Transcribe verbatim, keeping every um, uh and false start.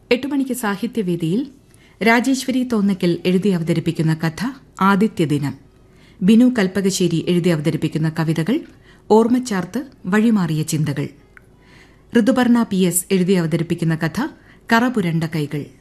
എട്ട് മണിക്ക് സാഹിത്യവേദിയിൽ രാജേശ്വരി തോന്നയ്ക്കൽ എഴുതി അവതരിപ്പിക്കുന്ന കഥ ആദിത്യദിനം. ബിനു കൽപ്പകശ്ശേരി എഴുതി അവതരിപ്പിക്കുന്ന കവിതകൾ ഓർമ്മച്ചാർത്ത് വഴിമാറിയ ചിന്തകൾ. ഋതുപർണ പി എസ് എഴുതി അവതരിപ്പിക്കുന്ന കഥ കറപുരണ്ട കൈകൾ.